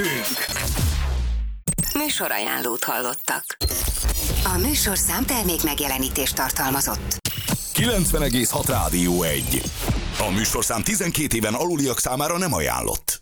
Műsorajánlót hallottak. A műsorszám termék megjelenítést tartalmazott. 90,6 Rádió 1. A műsorszám 12 éven aluliak számára nem ajánlott.